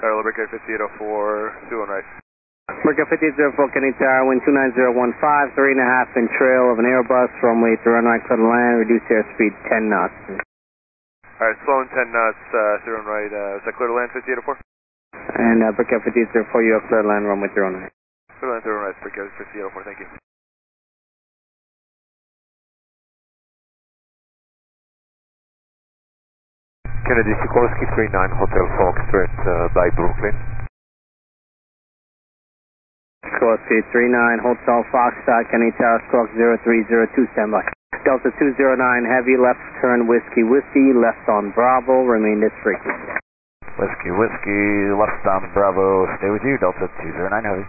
Parallel Breaker 5804, 21 right. Breaker 5804, Kenny Tower, wind 29015, 3.5 in trail of an Airbus, runway to run right, clear to land, reduce airspeed 10 knots. Alright, slowing 10 knots, 0 right, is that clear to land 5804? And Breaker 5804, you have clear to land, runway 0 right. Clear to land 0 right, Breaker 5804, thank you. Kennedy Sikorsky 39 Hotel Foxtrot by Brooklyn. Sikorsky 39 Hotel Foxtrot, Kenny Tower, squawk 0302, standby. Delta 209 Heavy, left turn Whiskey Whiskey, left on Bravo, remain this frequency. Whiskey Whiskey, left on Bravo, stay with you, Delta 209 Heavy.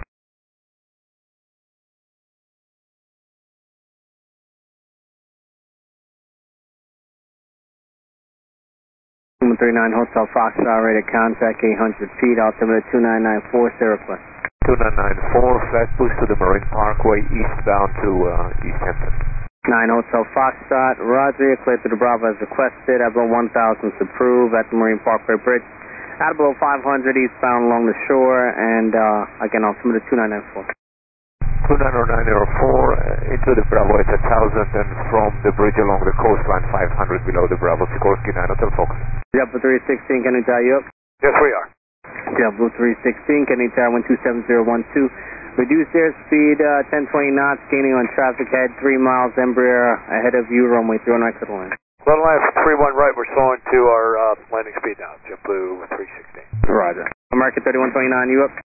39 Hotel Foxtrot, rated contact 800 feet, altimeter 2994, say request. 2994, flat push to the Marine Parkway, eastbound to East Hampton. 9 Hotel Foxtrot, roger, you're clear to the Bravo as requested, at below 1000 to approve at the Marine Parkway Bridge, at below 500 eastbound along the shore, and again, altimeter 2994. 29004 into the Bravo at 1000 and from the bridge along the coastline 500 below the Bravo, Sikorsky 9 Hotel Fox. JetBlue 316, can you tie you up? Yes, we are. JetBlue 316, can you tie 127012? Reduce airspeed 1020 knots, gaining on traffic head 3 miles, Embraer ahead of you, runway 3 right to the line. Clear to land 31 right, we're slowing to our landing speed now, JetBlue 316. Roger. American 3129, you up?